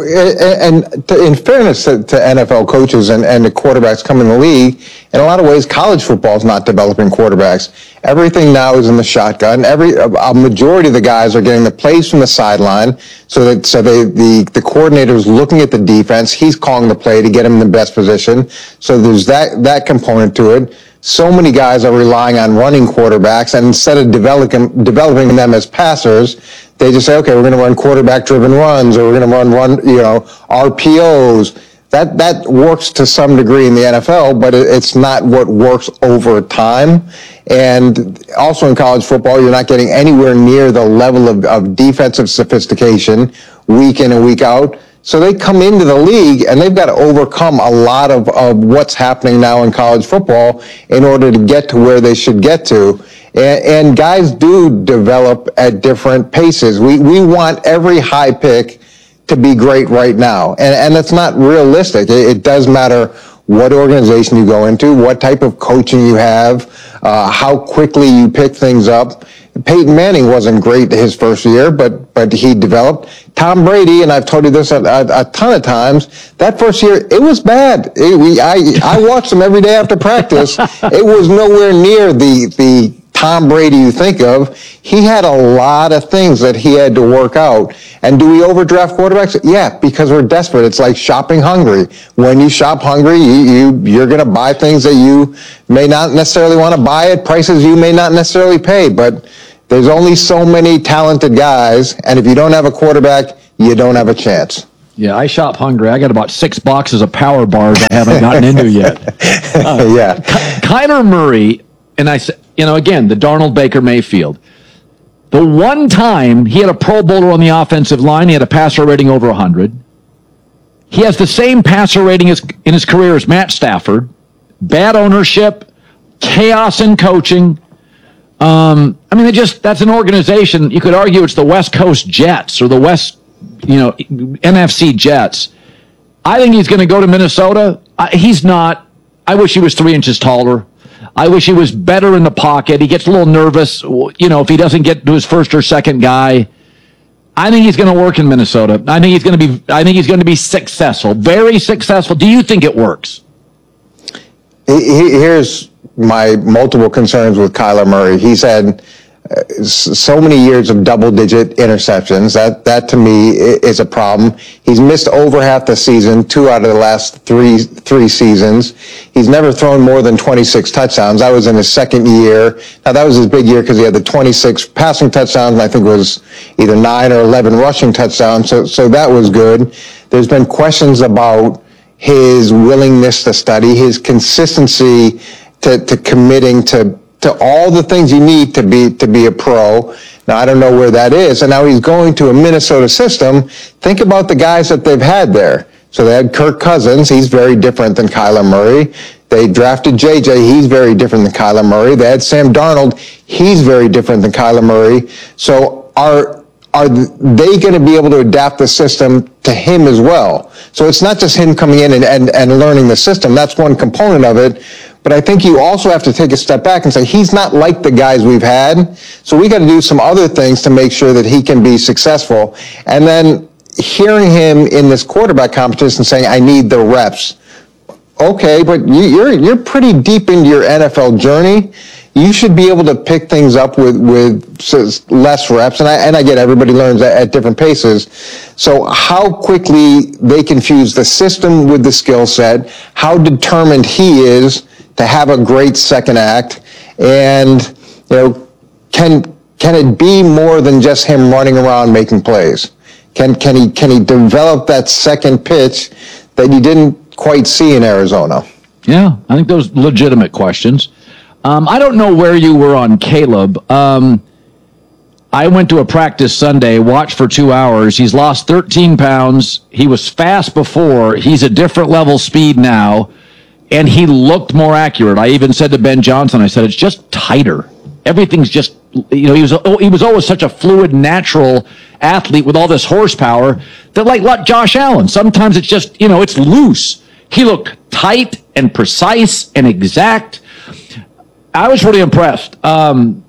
Speaker 8: And in fairness to, to N F L coaches and, and the quarterbacks coming in the league, in a lot of ways, college football is not developing quarterbacks. Everything now is in the shotgun. Every a majority of the guys are getting the plays from the sideline, so that so they, the the coordinator is looking at the defense. He's calling the play to get him in the best position. So there's that that component to it. So many guys are relying on running quarterbacks, and instead of developing developing them as passers, they just say, okay, we're going to run quarterback-driven runs, or we're going to run run you know R P Os. That that works to some degree in the N F L, but it, it's not what works over time. And also in college football, you're not getting anywhere near the level of, of defensive sophistication week in and week out. So they come into the league and they've got to overcome a lot of, of what's happening now in college football in order to get to where they should get to. And, and guys do develop at different paces. We we want every high pick to be great right now. And, and it's not realistic. It, it does matter what organization you go into, what type of coaching you have, uh, how quickly you pick things up. Peyton Manning wasn't great his first year, but but he developed. Tom Brady, and I've told you this a, a, a ton of times, that first year, it was bad. It, we, I, I watched him every day after practice. It was nowhere near the the Tom Brady you think of, he had a lot of things that he had to work out. And do we overdraft quarterbacks? Yeah, because we're desperate. It's like shopping hungry. When you shop hungry, you, you, you're going to buy things that you may not necessarily want to buy at prices you may not necessarily pay. But there's only so many talented guys, and if you don't have a quarterback, you don't have a chance.
Speaker 1: Yeah, I shop hungry. I got about six boxes of power bars I haven't gotten into yet. Uh,
Speaker 8: yeah.
Speaker 1: Ky- Kyler Murray, and I said, you know, again, the Darnold Baker Mayfield. The one time he had a Pro Bowler on the offensive line, he had a passer rating over one hundred. He has the same passer rating as, in his career as Matt Stafford. Bad ownership, chaos in coaching. Um, I mean, it just that's an organization. You could argue it's the West Coast Jets or the West, you know, N F C Jets. I think he's going to go to Minnesota. I, he's not. I wish he was three inches taller. I wish he was better in the pocket. He gets a little nervous, you know, if he doesn't get to his first or second guy. I think he's going to work in Minnesota. I think he's going to be. I think he's going to be successful, very successful. Do you think it works?
Speaker 8: Here's my multiple concerns with Kyler Murray. He's had uh, so many years of double-digit interceptions. That that to me is a problem. He's missed over half the season, two out of the last three three seasons. He's never thrown more than twenty-six touchdowns. That was in his second year. Now that was his big year because he had the twenty-six passing touchdowns, and I think it was either nine or eleven rushing touchdowns. So so that was good. There's been questions about his willingness to study, his consistency to, to committing to to all the things you need to be to be a pro. Now I don't know where that is, and now he's going to a Minnesota system. Think about the guys that they've had there. So they had Kirk Cousins. He's very different than Kyler Murray. They drafted J J. He's very different than Kyler Murray. They had Sam Darnold. He's very different than Kyler Murray. So are are they going to be able to adapt the system to him as well? So it's not just him coming in and, and, and learning the system. That's one component of it. But I think you also have to take a step back and say, he's not like the guys we've had. So we got to do some other things to make sure that he can be successful. And then hearing him in this quarterback competition saying, I need the reps. Okay, but you, you're you're pretty deep into your N F L journey. You should be able to pick things up with, with less reps. And I, and I get everybody learns at, at different paces. So how quickly they can fuse the system with the skill set, how determined he is to have a great second act, and you know, can can it be more than just him running around making plays? Can can he can he develop that second pitch that you didn't quite see in Arizona?
Speaker 1: Yeah, I think those legitimate questions. Um, I don't know where you were on Caleb. Um, I went to a practice Sunday, watched for two hours. He's lost thirteen pounds. He was fast before. He's a different level speed now, and he looked more accurate. I even said to Ben Johnson, I said, it's just tighter. Everything's just, you know, he was oh, he was always such a fluid, natural athlete with all this horsepower that, like, like Josh Allen, sometimes it's just, you know, it's loose. He looked tight and precise and exact. I was really impressed. Um,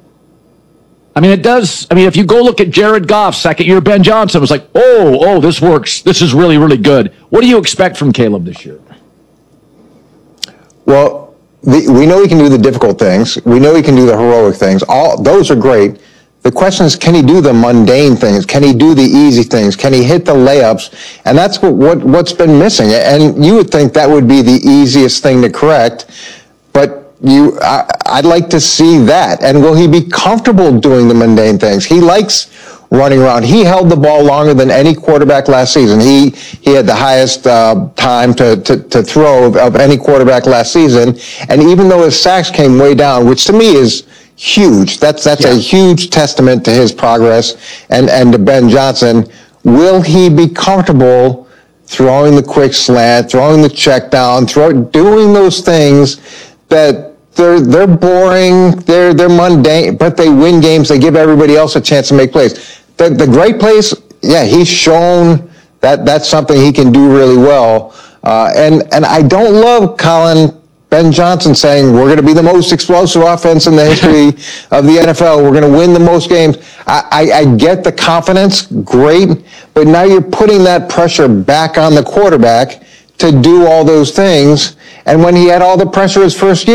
Speaker 1: I mean, it does. I mean, if you go look at Jared Goff's second year, Ben Johnson was like, oh, oh, this works. This is really, really good. What do you expect from Caleb this year?
Speaker 8: Well, the, we know he can do the difficult things. We know he can do the heroic things. All those are great. The question is, can he do the mundane things? Can he do the easy things? Can he hit the layups? And that's what, what what's been missing. And you would think that would be the easiest thing to correct, but you, I, I'd like to see that. And will he be comfortable doing the mundane things? He likes running around. He held the ball longer than any quarterback last season. He he had the highest uh, time to, to, to throw of, of any quarterback last season. And even though his sacks came way down, which to me is huge, that's that's yeah. a huge testament to his progress and, and to Ben Johnson. Will he be comfortable throwing the quick slant, throwing the check down, throw, doing those things that they're they're boring, they're they're mundane, but they win games. They give everybody else a chance to make plays. The the great plays, yeah, he's shown that that's something he can do really well. Uh, and and I don't love Colin Ben Johnson saying we're going to be the most explosive offense in the history of the N F L. We're going to win the most games. I, I, I get the confidence, great, but now you're putting that pressure back on the quarterback to do all those things. And when he had all the pressure his first year,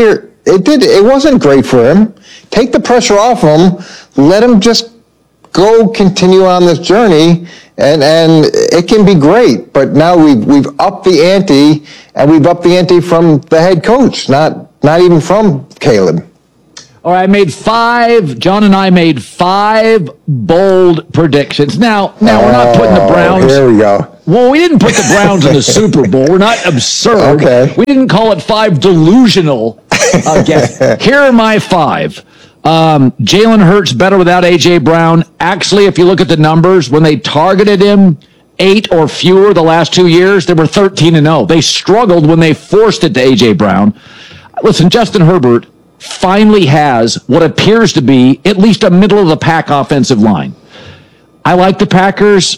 Speaker 8: it did. It wasn't great for him. Take the pressure off him. Let him just go continue on this journey, and and it can be great. But now we've we've upped the ante, and we've upped the ante from the head coach, not not even from Caleb.
Speaker 1: All right, I made five. John and I made five bold predictions. Now, now we're not putting the Browns.
Speaker 8: Here we go.
Speaker 1: Well, we didn't put the Browns in the Super Bowl. We're not absurd.
Speaker 8: Okay.
Speaker 1: We didn't call it five delusional. Uh, guess. Here are my five. Um, Jalen Hurts better without A J Brown. Actually, if you look at the numbers, when they targeted him eight or fewer the last two years, they were thirteen and oh. They struggled when they forced it to A J Brown. Listen, Justin Herbert finally has what appears to be at least a middle-of-the-pack offensive line. I like the Packers.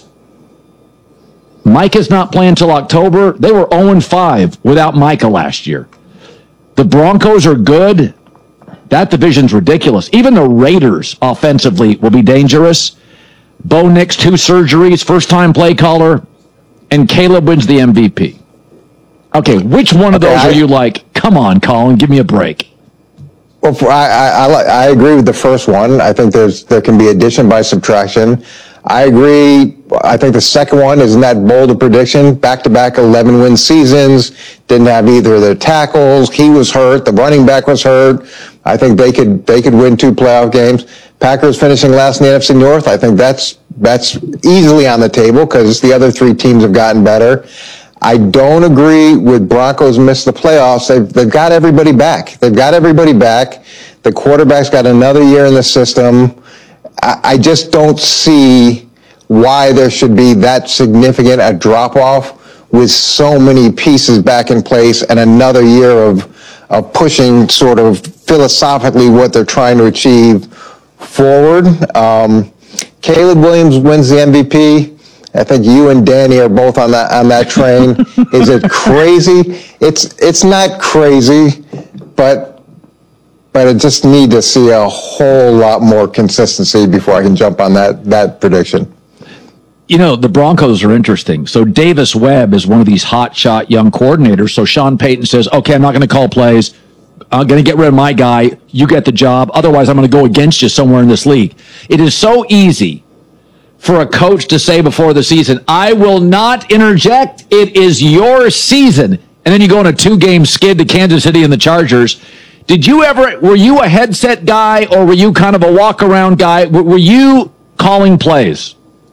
Speaker 1: Micah's not playing until October. They were oh and five without Micah last year. The Broncos are good. That division's ridiculous. Even the Raiders offensively will be dangerous. Bo Nix, two surgeries, first-time play caller, and Caleb wins the M V P. Okay, which one of those
Speaker 8: okay, I,
Speaker 1: are you like, come on, Colin, give me a break?
Speaker 8: Well, for, I, I, I, I agree with the first one. I think there's there can be addition by subtraction. I agree. I think the second one isn't that bold a prediction. Back-to-back eleven-win seasons. Didn't have either of their tackles. He was hurt. The running back was hurt. I think they could they could win two playoff games. Packers finishing last in the N F C North. I think that's that's easily on the table because the other three teams have gotten better. I don't agree with Broncos miss the playoffs. They've, they've got everybody back. They've got everybody back. The quarterback's got another year in the system. I, I just don't see why there should be that significant a drop-off with so many pieces back in place and another year of, of pushing sort of philosophically what they're trying to achieve forward. Um, Caleb Williams wins the M V P. I think you and Danny are both on that on that train. Is it crazy? It's it's not crazy, but but I just need to see a whole lot more consistency before I can jump on that that prediction.
Speaker 1: You know, the Broncos are interesting. So Davis Webb is one of these hotshot young coordinators. So Sean Payton says, okay, I'm not going to call plays. I'm going to get rid of my guy. You get the job. Otherwise, I'm going to go against you somewhere in this league. It is so easy for a coach to say before the season, I will not interject. It is your season. And then you go on a two-game skid to Kansas City and the Chargers. Did you ever, were you a headset guy or were you kind of a walk-around guy? Were you calling plays?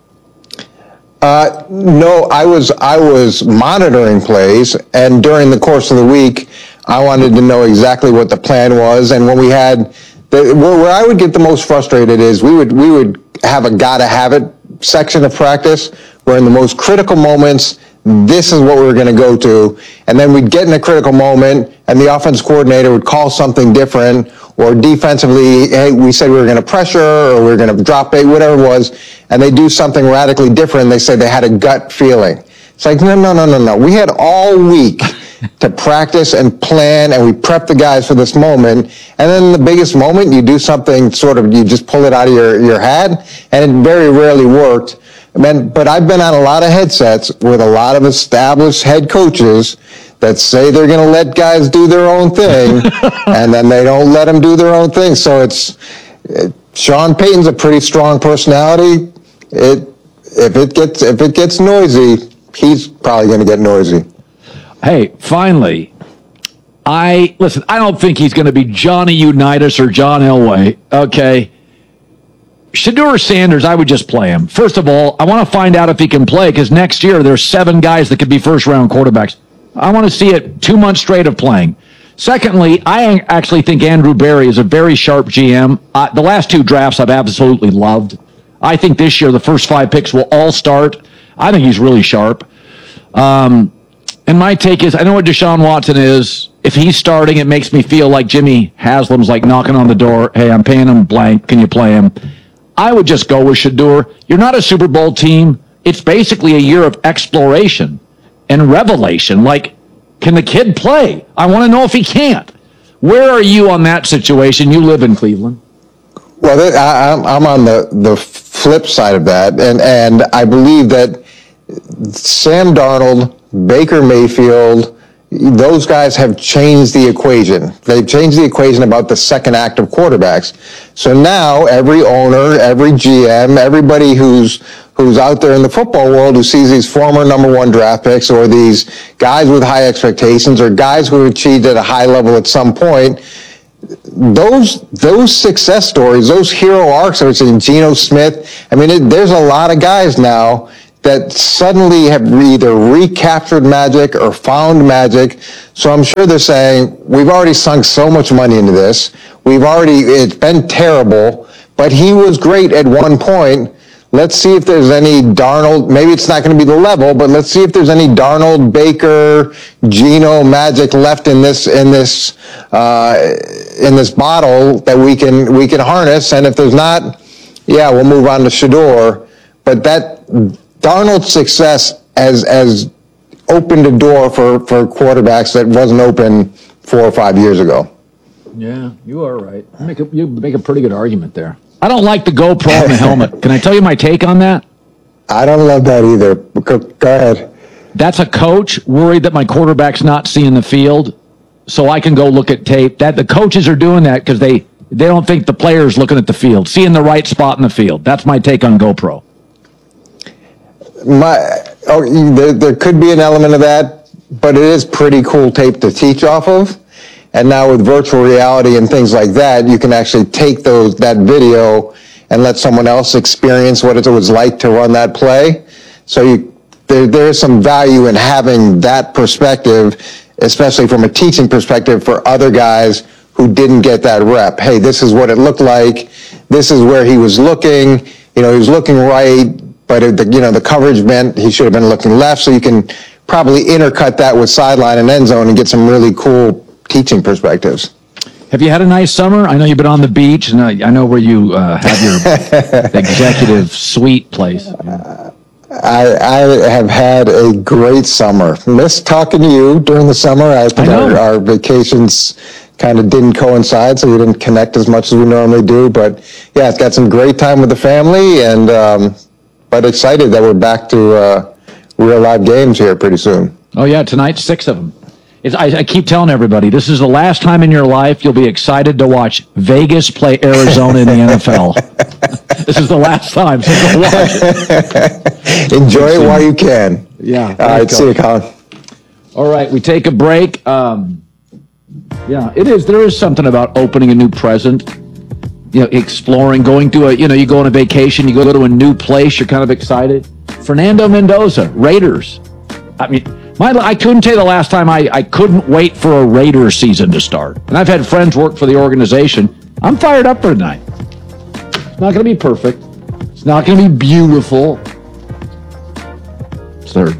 Speaker 8: Uh, no, I was I was monitoring plays, and during the course of the week, I wanted to know exactly what the plan was. And when we had, the, where, where I would get the most frustrated is we would we would have a gotta have it section of practice where in the most critical moments, this is what we were going to go to. And then we'd get in a critical moment and the offense coordinator would call something different, or defensively, hey, we said we were going to pressure or we were going to drop eight, whatever it was. And they do something radically different. They said they had a gut feeling. It's like, no, no, no, no, no. We had all week to practice and plan, and we prepped the guys for this moment. And then the biggest moment, you do something sort of, you just pull it out of your, your hat, and it very rarely worked. I mean, but I've been on a lot of headsets with a lot of established head coaches that say they're going to let guys do their own thing, and then they don't let them do their own thing. So it's, it, Sean Payton's a pretty strong personality. It, if it gets, if it gets noisy, he's probably going to get noisy.
Speaker 1: Hey, finally, I, listen, I don't think he's going to be Johnny Unitas or John Elway, okay? Shedeur Sanders, I would just play him. First of all, I want to find out if he can play, because next year there's seven guys that could be first-round quarterbacks. I want to see it two months straight of playing. Secondly, I actually think Andrew Berry is a very sharp G M. Uh, the last two drafts I've absolutely loved. I think this year the first five picks will all start. I think he's really sharp. Um... And my take is, I know what Deshaun Watson is. If he's starting, it makes me feel like Jimmy Haslam's like knocking on the door. Hey, I'm paying him blank. Can you play him? I would just go with Shedeur. You're not a Super Bowl team. It's basically a year of exploration and revelation. Like, can the kid play? I want to know if he can't. Where are you on that situation? You live in Cleveland.
Speaker 8: Well, I, I'm on the, the flip side of that. And, and I believe that Sam Darnold, Baker Mayfield, those guys have changed the equation. They've changed the equation about the second act of quarterbacks. So now every owner, every G M, everybody who's who's out there in the football world who sees these former number one draft picks or these guys with high expectations or guys who achieved at a high level at some point, those those success stories, those hero arcs, I would say Geno Smith, I mean, it, there's a lot of guys now that suddenly have either recaptured magic or found magic. So I'm sure they're saying, we've already sunk so much money into this. We've already, it's been terrible, but he was great at one point. Let's see if there's any Darnold, maybe it's not going to be the level, but let's see if there's any Darnold, Baker, Geno magic left in this, in this, uh, in this bottle that we can, we can harness. And if there's not, yeah, we'll move on to Shador. But that, Darnold's success has, has opened a door for, for quarterbacks that wasn't open four or five years ago.
Speaker 1: Yeah, you are right. You make a, you make a pretty good argument there. I don't like the GoPro on the helmet. Can I tell you my take on that?
Speaker 8: I don't love that either. Go, go ahead.
Speaker 1: That's a coach worried that my quarterback's not seeing the field, so I can go look at tape. That the coaches are doing that because they, they don't think the player's looking at the field, seeing the right spot in the field. That's my take on GoPro.
Speaker 8: My, oh, there, there could be an element of that, but it is pretty cool tape to teach off of. And now with virtual reality and things like that, you can actually take those that video and let someone else experience what it was like to run that play. So you, there, there's some value in having that perspective, especially from a teaching perspective for other guys who didn't get that rep. Hey, this is what it looked like. This is where he was looking. You know, he was looking right. But it, the, you know, the coverage meant he should have been looking left, so you can probably intercut that with sideline and end zone and get some really cool teaching perspectives.
Speaker 1: Have you had a nice summer? I know you've been on the beach, and I, I know where you uh, have your executive suite place.
Speaker 8: Uh, I, I have had a great summer. Missed talking to you during the summer. I think I our, our vacations kind of didn't coincide, so we didn't connect as much as we normally do. But yeah, I've got some great time with the family, and um, but excited that we're back to uh, real live games here pretty soon.
Speaker 1: Oh yeah, tonight six of them. It's, I, I keep telling everybody, this is the last time in your life you'll be excited to watch Vegas play Arizona in the N F L. This is the last time, so go watch it.
Speaker 8: Enjoy it while you can.
Speaker 1: Yeah.
Speaker 8: All right, see you, Colin.
Speaker 1: All right, we take a break. Um, yeah, it is. There is something about opening a new present. You know, exploring, going to a, you know, you go on a vacation, you go to a new place, you're kind of excited. Fernando Mendoza, Raiders. I mean, my, I couldn't tell you the last time I, I couldn't wait for a Raiders season to start. And I've had friends work for the organization. I'm fired up for tonight. It's not going to be perfect. It's not going to be beautiful. It's third.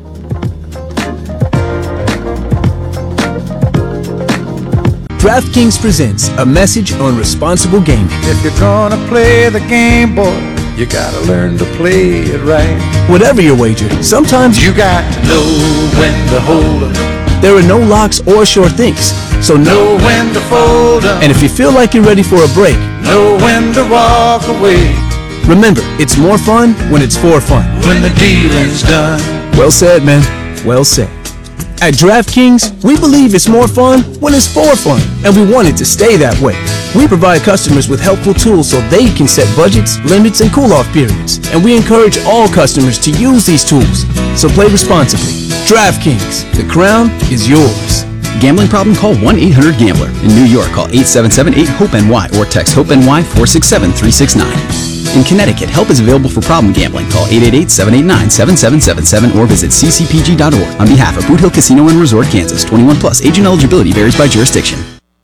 Speaker 9: DraftKings presents a message on responsible gaming.
Speaker 10: If you're gonna play the game, boy, you gotta learn to play it right.
Speaker 9: Whatever your wager, sometimes
Speaker 10: you got to know when to hold 'em.
Speaker 9: There are no locks or sure things, so
Speaker 10: know when to fold 'em.
Speaker 9: And if you feel like you're ready for a break,
Speaker 10: know when to walk away.
Speaker 9: Remember, it's more fun when it's for fun.
Speaker 10: When the dealing's done.
Speaker 9: Well said, man. Well said. At DraftKings, we believe it's more fun when it's for fun, and we want it to stay that way. We provide customers with helpful tools so they can set budgets, limits, and cool-off periods, and we encourage all customers to use these tools. So play responsibly. DraftKings, the crown is yours.
Speaker 11: Gambling problem? Call one eight hundred gambler. In New York, call eight seven seven eight hope N Y or text HOPE-NY four six seven three six nine. In Connecticut, help is available for problem gambling. Call eight eight eight, seven eight nine, seven seven seven seven or visit c c p g dot org. On behalf of Boot Hill Casino and Resort, Kansas, twenty-one plus. Age and eligibility varies by jurisdiction.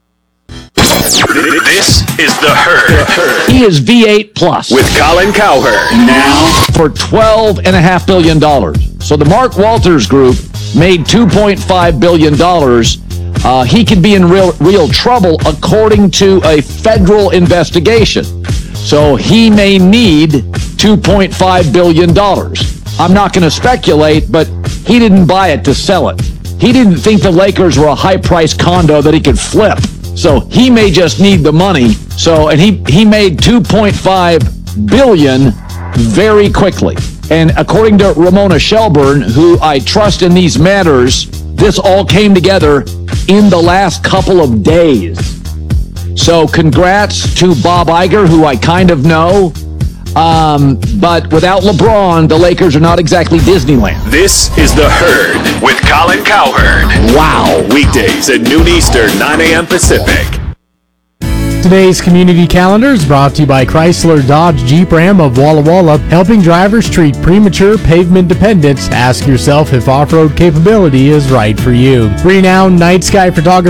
Speaker 3: This is The Herd.
Speaker 1: He is V eight plus.
Speaker 3: With Colin Cowherd.
Speaker 1: Now for twelve point five billion dollars. So the Mark Walters Group made two point five billion dollars. Uh, he could be in real, real trouble according to a federal investigation. So he may need two point five billion dollars. I'm not going to speculate, but he didn't buy it to sell it. He didn't think the Lakers were a high-priced condo that he could flip. So he may just need the money. So, and he, he made two point five billion dollars very quickly. And according to Ramona Shelburne, who I trust in these matters, this all came together in the last couple of days. So congrats to Bob Iger, who I kind of know. Um, but without LeBron, the Lakers are not exactly Disneyland.
Speaker 3: This is The Herd with Colin Cowherd.
Speaker 1: Wow.
Speaker 3: Weekdays at noon Eastern, nine a.m. Pacific.
Speaker 13: Today's community calendar is brought to you by Chrysler Dodge Jeep Ram of Walla Walla, helping drivers treat premature pavement dependence. Ask yourself if off-road capability is right for you. Renowned night sky photographer